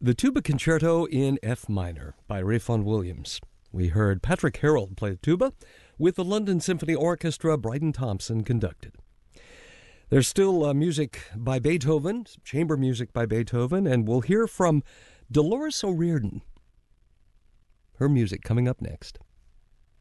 The Tuba Concerto in F minor by Ralph Vaughan Williams. We heard Patrick Harold play the tuba with the London Symphony Orchestra. Bryden Thompson conducted. There's still music by Beethoven, chamber music by Beethoven, and we'll hear from Dolores O'Riordan. Her music coming up next.